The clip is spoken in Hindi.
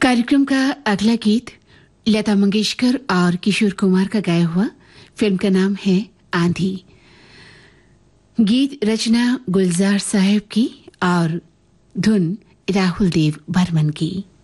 कार्यक्रम का अगला गीत लता मंगेशकर और किशोर कुमार का गाया हुआ। फिल्म का नाम है आंधी। गीत रचना गुलजार साहब की और धुन राहुल देव बर्मन की।